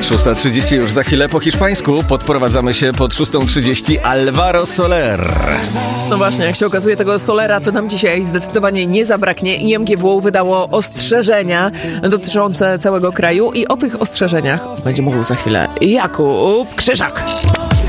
6:30 już za chwilę po hiszpańsku. Podprowadzamy się pod 6:30. Alvaro Soler. No właśnie, jak się okazuje, tego Solera to nam dzisiaj zdecydowanie nie zabraknie. IMGW wydało ostrzeżenia dotyczące całego kraju i o tych ostrzeżeniach będzie mówił za chwilę Jakub Krzyżak.